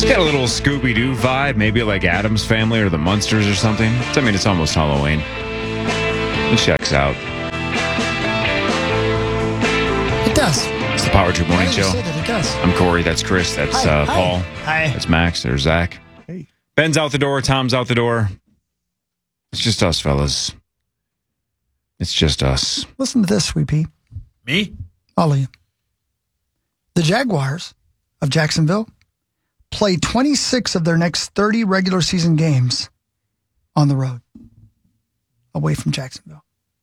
It's got a little Scooby-Doo vibe, maybe like Addams Family or the Munsters or something. I mean, it's almost Halloween. It checks out. It does. It's the Power Trip Morning Now that you Show. say that, it does. I'm Corey. That's Chris. That's Hi. Paul. Hi. That's Max. There's Zach. Hey. Ben's out the door. Tom's out the door. It's just us, fellas. It's just us. Listen to this, Sweet Pea. Me? All of you. The Jaguars of Jacksonville play 26 of their next 30 regular season games on the road, away from Jacksonville.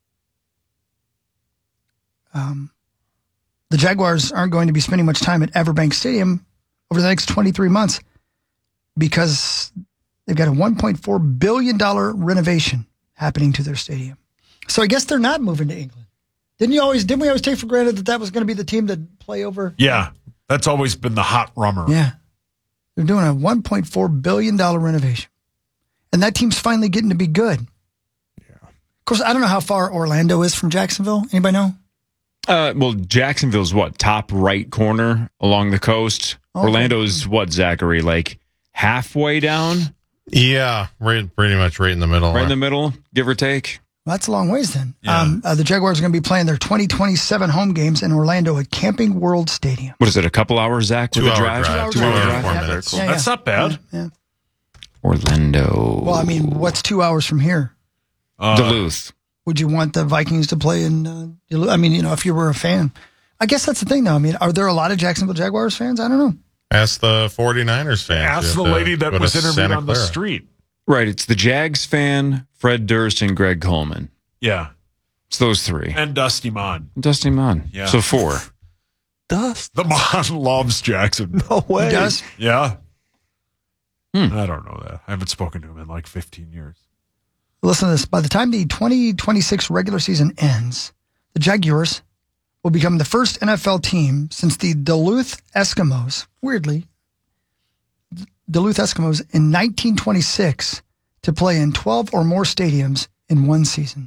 The Jaguars aren't going to be spending much time at Everbank Stadium over the next 23 months because they've got a $1.4 billion renovation happening to their stadium. So I guess they're not moving to England. Didn't we always take for granted that was going to be the team that play over? Yeah. That's always been the hot rumor. Yeah. They're doing a $1.4 billion renovation. And that team's finally getting to be good. Yeah. Of course, I don't know how far Orlando is from Jacksonville. Anybody know? Well, Jacksonville's what? Top right corner along the coast. Oh. Orlando's what, Zachary? Like halfway down? Yeah, pretty much right in the middle. Right in the middle, give or take? Well, that's a long ways then. Yeah. The Jaguars are going to be playing their 2027 home games in Orlando at Camping World Stadium. What is it, a couple hours, Zach? with 2 the hour drive. 2 2 hour hour, drive. 4 Yeah. minutes. Yeah, That's not bad. Yeah. Orlando. Well, I mean, what's 2 hours from here? Duluth. Would you want the Vikings to play in Duluth? I mean, if you were a fan. I guess that's the thing, though. I mean, are there a lot of Jacksonville Jaguars fans? I don't know. Ask the 49ers fans. Ask You the have to lady that go to was interviewed Santa on the Clara. street. Right, it's the Jags fan, Fred Durst, and Greg Coleman. Yeah. It's those three. And Dusty Mon. Dusty Mon. Yeah. So 4. Dust. The Mon loves Jackson. No way. He does? Yeah. Hmm. I don't know that. I haven't spoken to him in like 15 years. Listen to this. By the time the 2026 regular season ends, the Jaguars will become the first NFL team since the Duluth Eskimos, weirdly, Duluth Eskimos in 1926 to play in 12 or more stadiums in one season.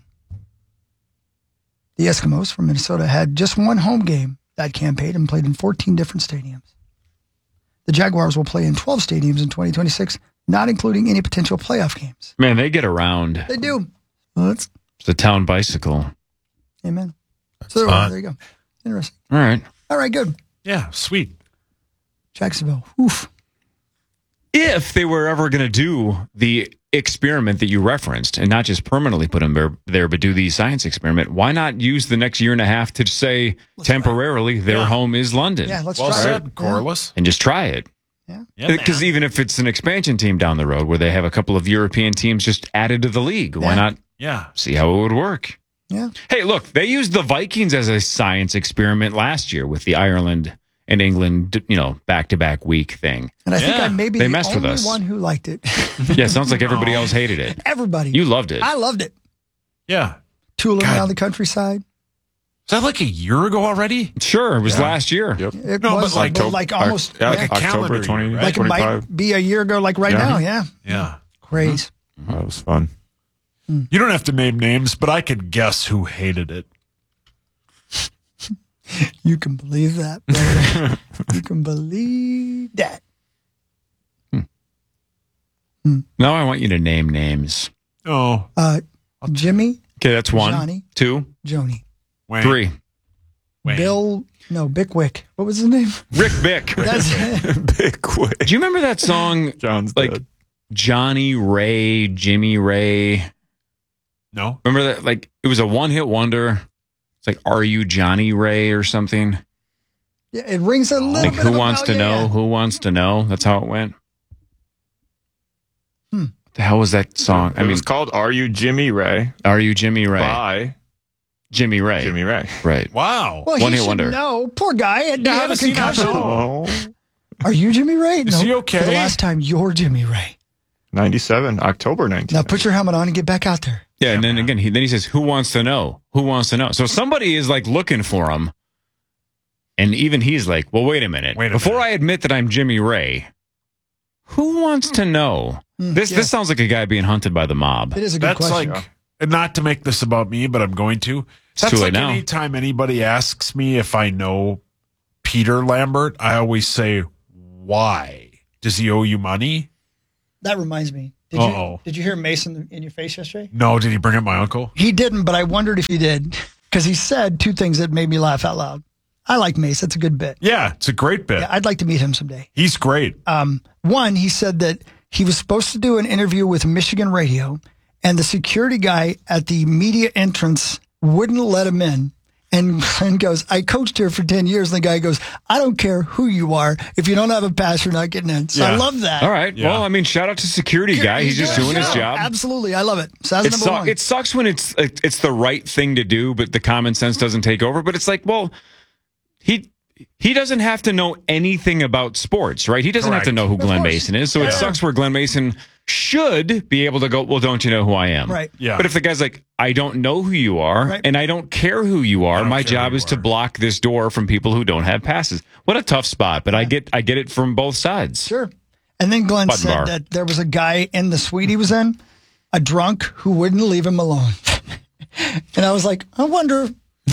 The Eskimos from Minnesota had just one home game that campaign and played in 14 different stadiums. The Jaguars will play in 12 stadiums in 2026, not including any potential playoff games. Man, they get around. They do. Well, that's It's the town bicycle. amen. That's So fun. there you go. Interesting. All right. All right, good. Yeah, sweet. Jacksonville. Oof. If they were ever going to do the experiment that you referenced and not just permanently put them there, but do the science experiment, why not use the next year and a half to say temporarily their home is London? Yeah, let's Well try said, it. Corliss. And just try it. Yeah. Yeah, Because even if it's an expansion team down the road where they have a couple of European teams just added to the league, why Yeah. not Yeah. see how it would work? Yeah. Hey, look, they used the Vikings as a science experiment last year with the Ireland and England, back-to-back week thing. And I think Yeah. I may be They the messed with only us. one who liked it. Yeah, sounds like everybody else hated it. Everybody. You loved it. I loved it. Yeah. Tooling God. around the countryside. Is that like a year ago already? Sure, it was last year. Yep. It No, was but like almost Yeah, like a October calendar year, 20, right? like it 25. might be a year ago, like right Yeah. now. Yeah. Yeah. Crazy. That was fun. You don't have to name names, but I could guess who hated it. You can believe that, brother. You can believe that. Now I want you to name names. Oh, Jimmy, Okay, that's 1. Johnny. 2, Joni, Wayne. 3. Wayne. Bickwick. What was his name? Rick Bick. That's Big quick. Do you remember that song, John's like dead. Johnny Ray, Jimmy Ray? No. Remember that? Like, it was a one-hit wonder. It's like, Are You Johnny Ray or something? yeah, it rings a little Like, bit. Who of a Wants bell, to yeah, Know? yeah. Who Wants to Know? That's how it went. Hmm. What the hell was that song? It was called Are You Jimmy Ray? Are You Jimmy Ray? By Jimmy Ray. Jimmy Ray. Right. Wow. Well, One he hit should wonder. know. Poor guy. Had to how have a does he not concussion. know? Oh, Are you Jimmy Ray? Is he okay? For the last time, you're Jimmy Ray. 97, October 19. Now put your helmet on and get back out there. Yeah, and then again, he says, "Who wants to know? Who wants to know?" So somebody is like looking for him, and even he's like, "Well, wait a minute. Wait a Before minute. I admit that I'm Jimmy Ray, who wants to know?" This yeah. this sounds like a guy being hunted by the mob. It is a good That's question. like, and not to make this about me, but I'm going to. That's too like late now. anytime anybody asks me if I know Peter Lambert, I always say, why? Does he owe you money? That reminds me. Uh-oh. Did you hear Mason in your face yesterday? No, did he bring up my uncle? He didn't, but I wondered if he did because he said two things that made me laugh out loud. I like Mace. That's a good bit. Yeah, it's a great bit. Yeah, I'd like to meet him someday. He's great. One, he said that he was supposed to do an interview with Michigan Radio, and the security guy at the media entrance wouldn't let him in. And Glenn goes, I coached here for 10 years. And the guy goes, I don't care who you are. If you don't have a pass, you're not getting in. So I Yeah. love that. All right. Yeah. Well, I mean, shout out to security guy. He's just doing his job. Absolutely. I love it. So that's number one. It sucks when it's the right thing to do, but the common sense doesn't take over. But it's like, well, he doesn't have to know anything about sports, right? He doesn't have to know who Glenn Mason is. So it sucks where Glenn Mason should be able to go, well, don't you know who I am? Right. Yeah. But if the guy's like, I don't know who you are, Right. and I don't care who you are, my care job who is you to are. block this door from people who don't have passes. What a tough spot, but I get it from both sides. Sure. And then Glenn Button said bar. that there was a guy in the suite he was in, a drunk who wouldn't leave him alone. And I was like, I wonder.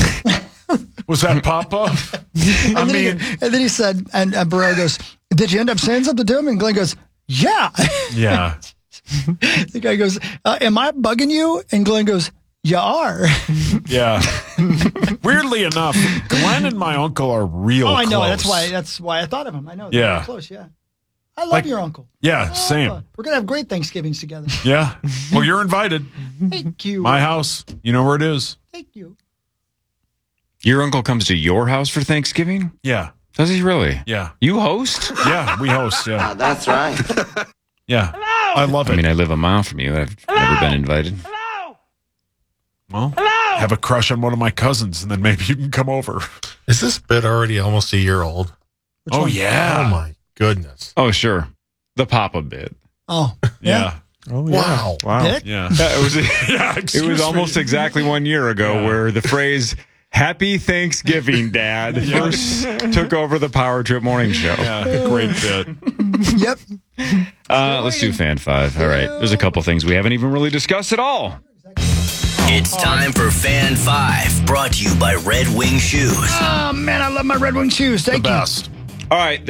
Was that Papa? And then he said, and Barrera goes, did you end up saying something to him? And Glenn goes, yeah. Yeah. The guy goes, am I bugging you? And Glenn goes, you are. Yeah. Weirdly enough, Glenn and my uncle are real Oh, I know. close. That's why I thought of him. I know. They're Yeah. very close. Yeah. I love Like- your uncle. Yeah, Oh, same. We're going to have great Thanksgivings together. Yeah. Well, you're invited. Thank you. My house. You know where it is. Thank you. Your uncle comes to your house for Thanksgiving? Yeah. Does he really? Yeah. You host? Yeah. We host. Yeah. That's right. Yeah. I love I it. mean, I live a mile from you. I've never been invited. Well, have a crush on one of my cousins, and then maybe you can come over. Is this bit already almost a year old? Oh, yeah. Oh, my goodness. Oh, sure. The Papa bit. Oh, Yeah. Oh, Wow. Wow. Dick? Yeah. It was Yeah. it excuse was me. almost exactly 1 year ago Yeah. where the phrase "Happy Thanksgiving, Dad" first took over the Power Trip Morning Show. Yeah. Great bit. Yep. Let's do Fan 5. All right. There's a couple things we haven't even really discussed at all. It's time for Fan 5, brought to you by Red Wing Shoes. Oh, man, I love my Red Wing shoes. The Thank you. best. All right.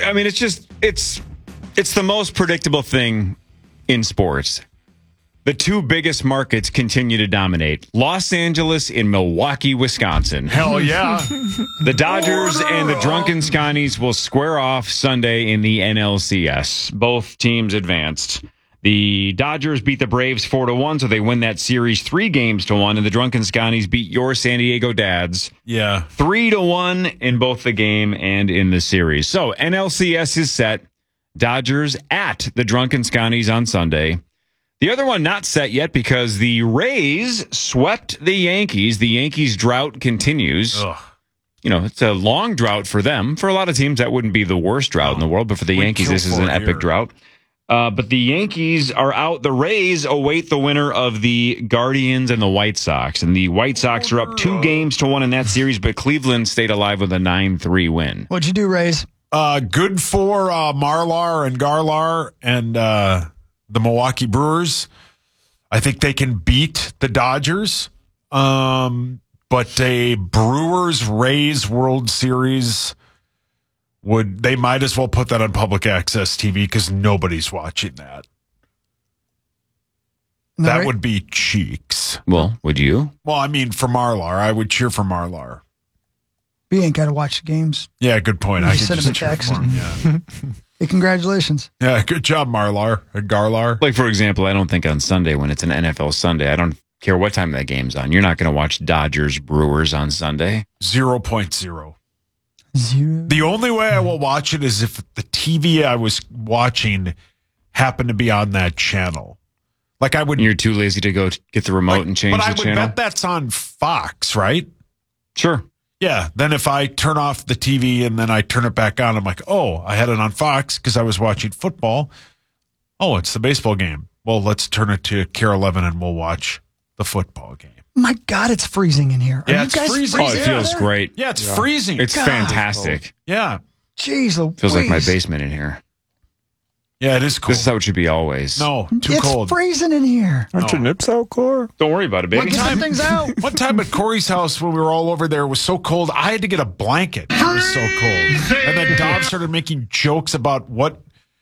It's the most predictable thing in sports. The two biggest markets continue to dominate: Los Angeles and Milwaukee, Wisconsin. Hell yeah. The Dodgers and the Drunken Scotties will square off Sunday in the NLCS. Both teams advanced. The Dodgers beat the Braves 4-1, so they win that series 3-1, and the Drunken Scotties beat your San Diego Dads Yeah. 3-1 in both the game and in the series. So NLCS is set. Dodgers at the Drunken Scotties on Sunday. The other one not set yet because the Rays swept the Yankees. The Yankees drought continues. Ugh. You know, it's a long drought for them. For a lot of teams, that wouldn't be the worst drought in the world, but for the We'd Yankees, kill this is for an it epic here. drought. But the Yankees are out. The Rays await the winner of the Guardians and the White Sox. And the White Sox are up 2-1 in that series, but Cleveland stayed alive with a 9-3 win. What'd you do, Rays? Good for Marlar and Garlar and the Milwaukee Brewers. I think they can beat the Dodgers. But a Brewers-Rays World Series they might as well put that on public access TV because nobody's watching that. That would be cheeks. Well, would you? Well, I mean, for Marlar, I would cheer for Marlar. We ain't got to watch the games. Yeah, good point. You I send can him just a cheer text. for him. Yeah. Hey, congratulations. Yeah, good job, Marlar and Garlar. Like, for example, I don't think on Sunday, when it's an NFL Sunday, I don't care what time that game's on. You're not going to watch Dodgers Brewers on Sunday. 0.0. 0. The only way I will watch it is if the TV I was watching happened to be on that channel. Like I would, And you're too lazy to go get the remote and change but the I would channel? bet that's on Fox, right? Sure. Yeah. Then if I turn off the TV and then I turn it back on, I'm like, oh, I had it on Fox because I was watching football. Oh, it's the baseball game. Well, let's turn it to Care 11 and we'll watch the football game. My God, it's freezing in here. Are Yeah, you it's guys freezing. Oh, it out feels there? great. Yeah, it's freezing. It's fantastic. Yeah. Jeez Louise. Feels like my basement in here. Yeah, it is cool. This is how it should be always. No, too It's cold. freezing in here. Aren't your nips out, Core? Don't worry about it, baby. Get the things out. One time at Corey's house when we were all over there, it was so cold, I had to get a blanket. It was so cold. And then Dom started making jokes about what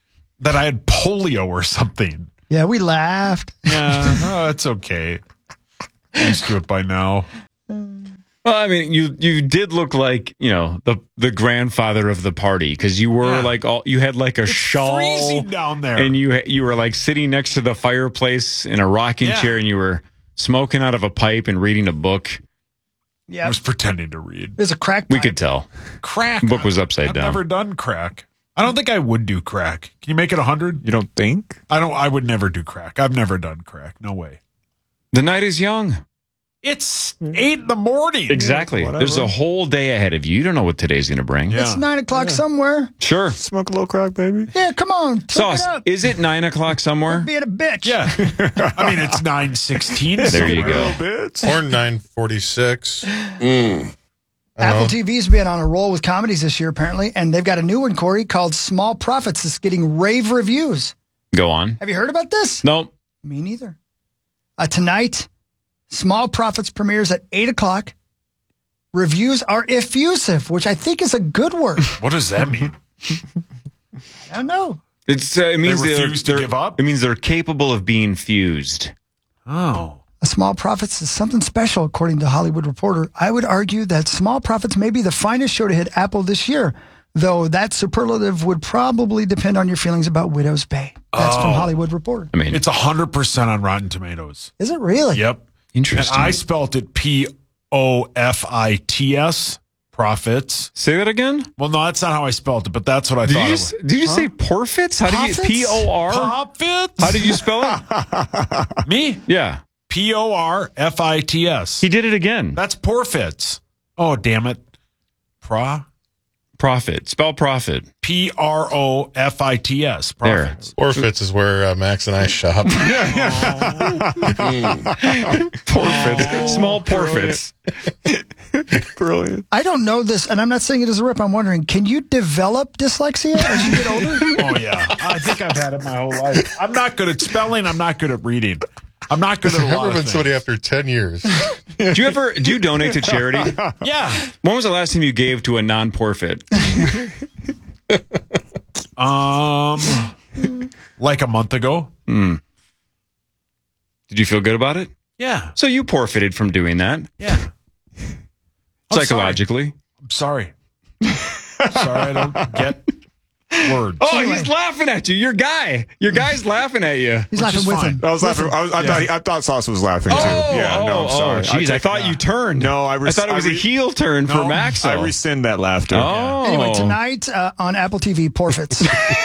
that I had polio or something. Yeah, we laughed. Yeah, oh, it's okay. Used to it by now. Well, I mean, you did look like, the grandfather of the party, because you were you had like a shawl Freezing down there. and you were like sitting next to the fireplace in a rocking chair, and you were smoking out of a pipe and reading a book. I Yeah, was pretending to read. there's a crack. We pipe. could tell. Crack. Book was upside I've down. never done crack. I don't think I would do crack. Can you make it 100? You don't think? I would never do crack. I've never done crack. No way. The night is young. It's 8 in the morning. Exactly. whatever. There's a whole day ahead of you. You don't know what today's going to bring. Yeah. It's 9 o'clock somewhere. Sure. Smoke a little crack, baby. Yeah, come on, took Sauce, it up. is it 9 o'clock somewhere? Being a bitch. Yeah. I mean, it's 9:16. There you go. Bits. Or 9:46. Apple TV's been on a roll with comedies this year, apparently, and they've got a new one, Corey, called Small Profits. That's getting rave reviews. Go on. Have you heard about this? No. Me neither. Tonight, Small Profits premieres at 8 o'clock. Reviews are effusive, which I think is a good word. What does that mean? I don't know. It means They they're- refuse to they're- give up? It means they're capable of being fused. Oh. A Small Profits is something special, according to Hollywood Reporter. I would argue that Small Profits may be the finest show to hit Apple this year, though that superlative would probably depend on your feelings about Widow's Bay. That's from Hollywood Reporter. I mean, It's 100% on Rotten Tomatoes. Is it really? Yep. And interesting. I spelt it POFITS, profits. Say that again? Well, no, that's not how I spelt it, but that's what I thought it was. Did you say porfits? How do you Profits? P-O-R? Profits? How did you spell it? Me? Yeah. PORFITS. He did it again. That's porfits. Oh, damn it. Profit. Spell profit. PROFITS. There. Profits. Orfits is where Max and I shop. Porfits. Small porfits. Brilliant. I don't know this, and I'm not saying it as a rip. I'm wondering, can you develop dyslexia as you get older? Oh, yeah. I think I've had it my whole life. I'm not good at spelling. I'm not good at reading. I'm not good at a Never lot been of things. somebody after 10 years. Do you donate to charity? Yeah. When was the last time you gave to a non-porfit? Like a month ago. Did you feel good about it? Yeah. So you porfited from doing that Yeah. psychologically. I'm sorry. Sorry, I don't get words. Oh, Anyway. he's laughing at you. Your guy's laughing at you. He's Which laughing is with fine. him. I was laughing. I thought Sauce was laughing too. I'm sorry. Jeez, I thought you turned. No, I thought it was a heel turn for Maxo. I rescind that laughter. Oh, Anyway, tonight on Apple TV, Porfits.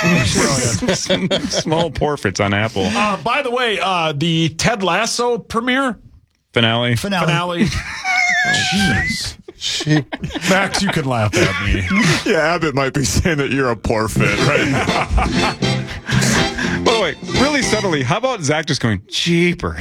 small porfits on Apple By the way, the Ted Lasso premiere finale. Finale. Jeez. Max, you can laugh at me. Yeah, Abbott might be saying that you're a porfit right now. By the way, really subtly, how about Zach just going, jeepers?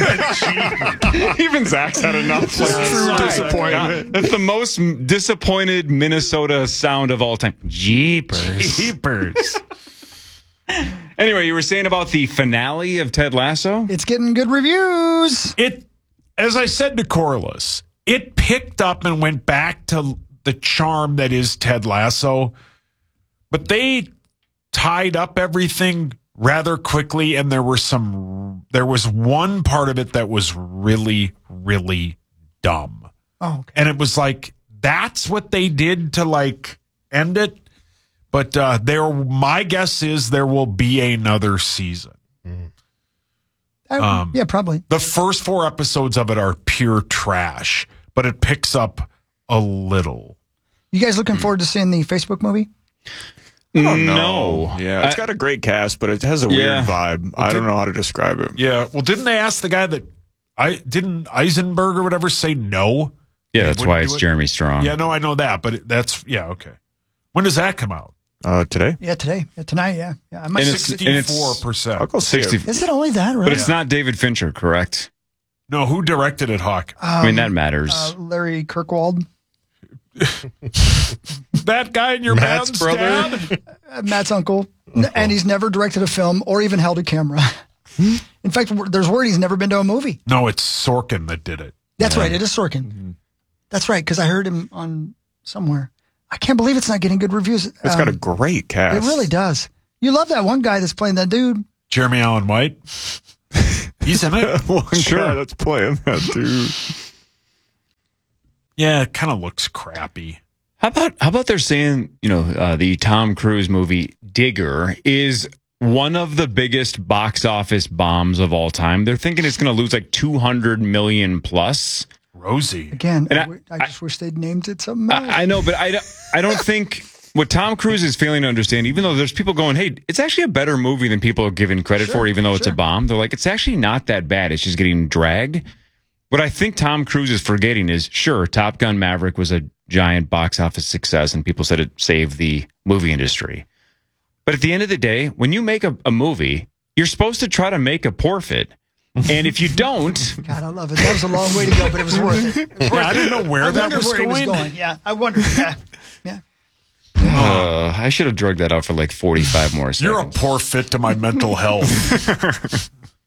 Even Zach's had enough. True disappointment. That's the most disappointed Minnesota sound of all time. Jeepers. Jeepers. Anyway, you were saying about the finale of Ted Lasso? It's getting good reviews. It, as I said to Corliss, it picked up and went back to the charm that is Ted Lasso, but they tied up everything rather quickly, and there was one part of it that was really, really dumb. Oh, okay. And it was like, that's what they did to like end it. But my guess is there will be another season. Yeah, probably. The first 4 episodes of it are pure trash, but it picks up a little. You guys looking forward to seeing the Facebook movie? No. Yeah, it's got a great cast, but it has a weird vibe. I don't know how to describe it. Yeah. Well, didn't they ask the guy that didn't Eisenberg or whatever say no? Yeah, that's wouldn't why do it's it? Jeremy Strong. Yeah, no, I know that, but okay. When does that come out? Today? Yeah, today. Yeah, tonight, yeah. I might And it's- 64%. I'll go see 60. it. Is it only that, really? But it's not David Fincher, correct? No, who directed it, Hawk? I mean, that matters. Larry Kirkwald. That guy in your Matt's man's brother? dad? Matt's uncle. And he's never directed a film or even held a camera. In fact, there's word he's never been to a movie. No, it's Sorkin that did it. That's right. It is Sorkin. That's right, because I heard him on somewhere. I can't believe it's not getting good reviews. It's got a great It cast. really does. You love that one guy that's playing that dude. Jeremy Allen White. He's in it. One guy that's playing that dude. Yeah, it kind of looks crappy. How about they're saying, the Tom Cruise movie Digger is one of the biggest box office bombs of all time. They're thinking it's going to lose like 200 million plus. Rosie. Again, And I just wish they'd named it something else. I know, but I don't think what Tom Cruise is failing to understand, even though there's people going, hey, it's actually a better movie than people are giving credit for, even though it's a bomb. They're like, it's actually not that bad. It's just getting dragged. What I think Tom Cruise is forgetting is, sure, Top Gun Maverick was a giant box office success, and people said it saved the movie industry. But at the end of the day, when you make a movie, you're supposed to try to make a profit. And if you don't... God, I love it. That was a long way to go, but it was worth it. Yeah, I didn't know where that was where going. he was going. Yeah, I wondered. Yeah. I should have drugged that out for like 45 more seconds. You're a poor fit to my mental health.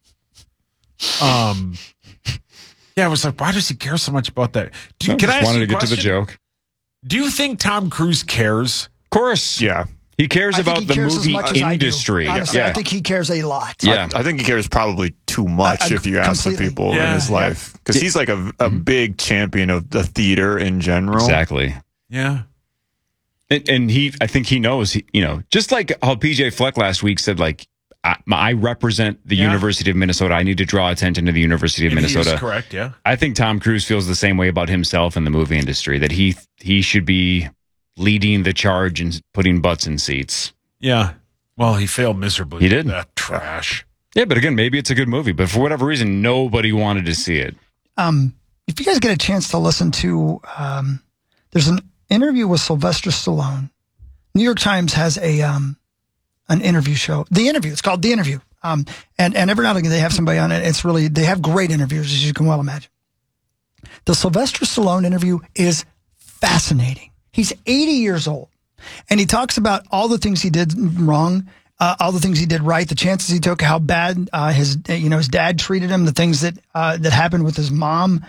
Yeah, I was like, why does he care so much about that? Can I ask wanted you to a get to the question? joke. Do you think Tom Cruise cares? Of course. Yeah. He cares I think about he the cares as movie much as I do. industry. Honestly, Yeah. I think he cares a lot. Yeah. I think he cares probably too much I if you ask the completely. people in Yeah. his life. Because he's like a big champion of the theater in general. Exactly. Yeah. And I think he knows, just like how PJ Fleck last week said, like, I represent the Yeah. University of Minnesota. I need to draw attention to the University of He is Minnesota. correct, yeah. I think Tom Cruise feels the same way about himself in the movie industry, that he should be leading the charge and putting butts in seats. Yeah. Well, he failed miserably. He did. with that trash. Yeah, but again, maybe it's a good movie, but for whatever reason, nobody wanted to see it. If you guys get a chance to listen to, there's an interview with Sylvester Stallone. New York Times has an interview show. The Interview. It's called The Interview. And every now and again they have somebody on it. It's really, they have great interviews, as you can well imagine. The Sylvester Stallone interview is fascinating. He's 80 years old, and he talks about all the things he did wrong, all the things he did right, the chances he took, how bad his dad treated him, the things that happened with his mom.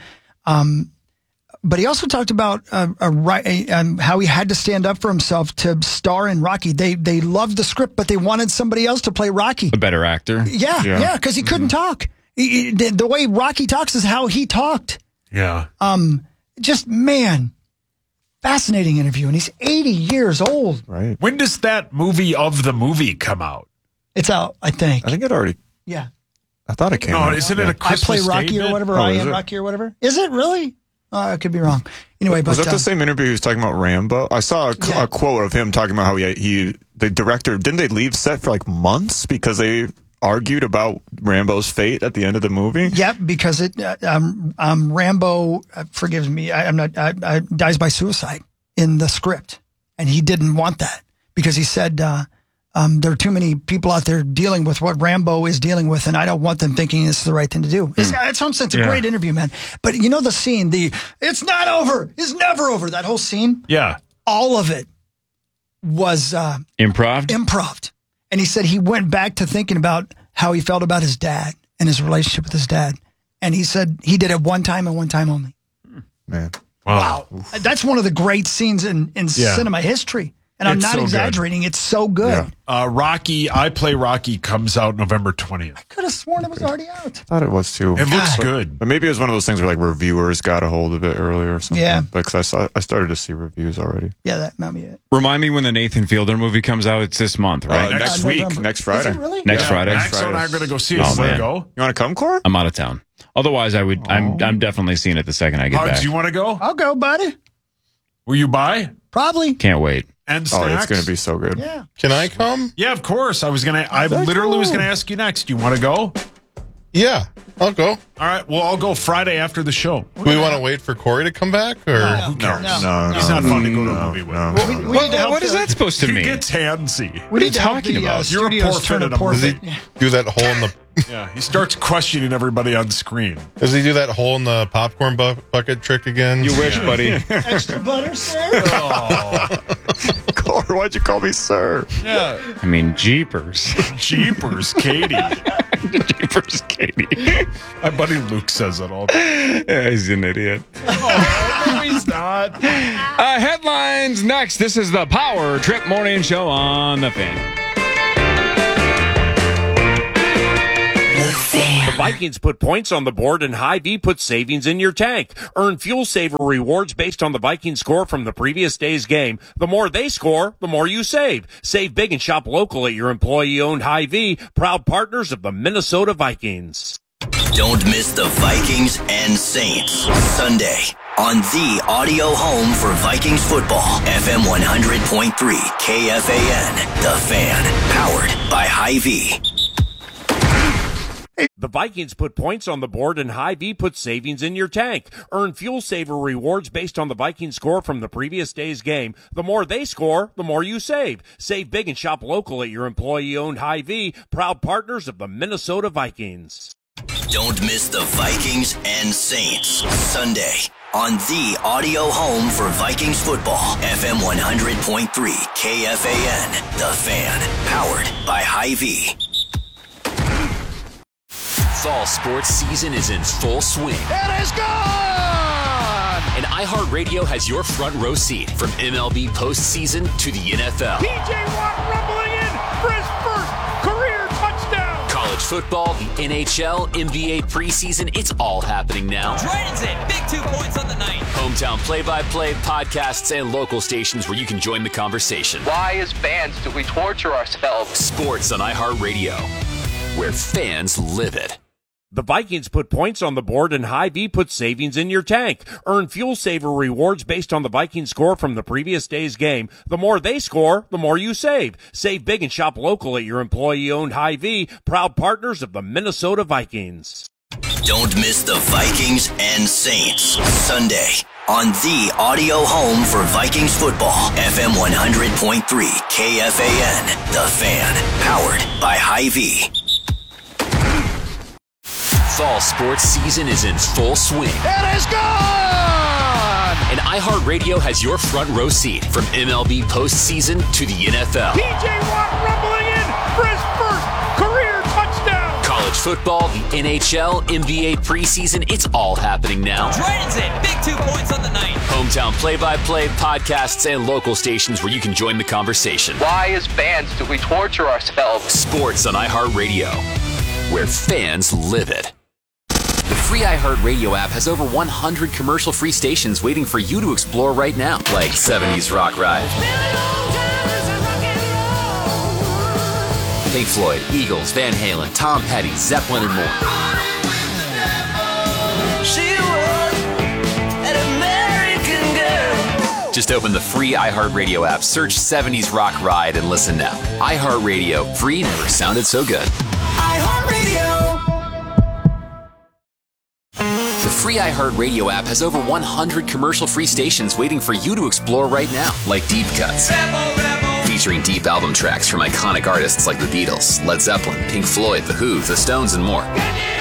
But he also talked about how he had to stand up for himself to star in Rocky. They loved the script, but they wanted somebody else to play Rocky. A better actor. Yeah, because he couldn't talk. The way Rocky talks is how he talked. Yeah. Just, man, fascinating interview. And he's 80 years old. Right. When does that movie of the movie come out? It's out, I think. I think it already, Yeah. I thought it came No, out. isn't it a I Christmas play Rocky statement? or whatever. Oh, I is am it? Rocky or whatever. Is it really? I could be wrong. Anyway, but Was that the same interview he was talking about Rambo? I saw a quote of him talking about how the director, didn't they leave set for like months because they argued about Rambo's fate at the end of the movie? Yep, because it Rambo forgives me. Dies by suicide in the script, and he didn't want that because he said there are too many people out there dealing with what Rambo is dealing with, and I don't want them thinking it's the right thing to do. It's a great interview, man. But you know the scene, it's not over, it's never over. That whole scene, Yeah. all of it was Improv. And he said he went back to thinking about how he felt about his dad and his relationship with his dad. And he said he did it one time and one time only. Man. Wow. That's one of the great scenes in cinema history. And I'm It's not so good. exaggerating. It's so good. Yeah. Rocky, I Play Rocky comes out November 20th. Could have sworn it was already out. I thought it was too. It looks good. But maybe it was one of those things where like reviewers got a hold of it earlier or something. Yeah. Because I started to see reviews already. Yeah, that might be it. Remind me when the Nathan Fielder movie comes out. It's this month, right? Next week, November. next Is Friday. it really? Next Friday. Max and I are going to go see it. Oh, You want to man. go? You want to come, Cor? I'm out of town. Otherwise, I'm definitely seeing it the second I get Hugs, back. you want to go? I'll go, buddy. Will you buy? Probably. Can't wait. And Oh, snacks? it's going to be so good. Yeah. Can I come? Yeah, of course. I literally was going to ask you next. You want to go? Yeah, I'll go. All right. Well, I'll go Friday after the show. Do we want to wait for Corey to come back? Or Who cares? No, He's not fun to go to a movie with. We need to help What is that supposed to He mean? gets handsy. We need you to help talking the, about? You're a studios poor turn fit a in a poor does he fit. do that hole in the? Yeah, he starts questioning everybody on screen. Does he do that hole in the popcorn bucket trick again? You wish, buddy. Extra butter, sir? Cor, why'd you call me sir? Yeah. I mean, jeepers. Jeepers, Katie. Jeepers, Katie. My buddy Luke says it all the time. Yeah, he's an idiot. No, he's not. Headlines next. This is the Power Trip Morning Show on the Fan. Vikings put points on the board and Hy-Vee puts savings in your tank. Earn Fuel Saver rewards based on the Vikings score from the previous day's game. The more they score, the more you save. Save big and shop local at your employee-owned Hy-Vee, proud partners of the Minnesota Vikings. Don't miss the Vikings and Saints Sunday on the audio home for Vikings football. FM 100.3 KFAN, The Fan, powered by Hy-Vee. The Vikings put points on the board and Hy-Vee puts savings in your tank. Earn Fuel Saver rewards based on the Vikings score from the previous day's game. The more they score, the more you save. Save big and shop local at your employee-owned Hy-Vee, proud partners of the Minnesota Vikings. Don't miss the Vikings and Saints Sunday on the audio home for Vikings football. FM 100.3 KFAN, The Fan, powered by Hy-Vee. Fall sports season is in full swing. It is gone! And iHeartRadio has your front row seat from MLB postseason to the NFL. T.J. Watt rumbling in for his first career touchdown! College football, the NHL, NBA preseason, it's all happening now. Dragons in, big 2 points on the night. Hometown play-by-play, podcasts, and local stations where you can join the conversation. Why, as fans, do we torture ourselves? Sports on iHeartRadio, where fans live it. The Vikings put points on the board and Hy-Vee puts savings in your tank. Earn Fuel Saver rewards based on the Vikings score from the previous day's game. The more they score, the more you save. Save big and shop local at your employee-owned Hy-Vee, proud partners of the Minnesota Vikings. Don't miss the Vikings and Saints Sunday on the audio home for Vikings football. FM 100.3 KFAN, The Fan, powered by Hy-Vee. Fall sports season is in full swing. It is gone! And iHeartRadio has your front row seat from MLB postseason to the NFL. T.J. Watt rumbling in for his first career touchdown! College football, the NHL, NBA preseason, it's all happening now. Dragons in, big 2 points on the night. Hometown play-by-play, podcasts, and local stations where you can join the conversation. Why, as fans, do we torture ourselves? Sports on iHeartRadio, where fans live it. The free iHeartRadio app has over 100 commercial-free stations waiting for you to explore right now, like 70s Rock Ride, Pink Floyd, Eagles, Van Halen, Tom Petty, Zeppelin, and more. Just open the free iHeartRadio app, search 70s Rock Ride, and listen now. iHeartRadio, free never sounded so good. iHeartRadio! The free iHeartRadio app has over 100 commercial-free stations waiting for you to explore right now, like Deep Cuts, featuring deep album tracks from iconic artists like the Beatles, Led Zeppelin, Pink Floyd, The Who, The Stones, and more.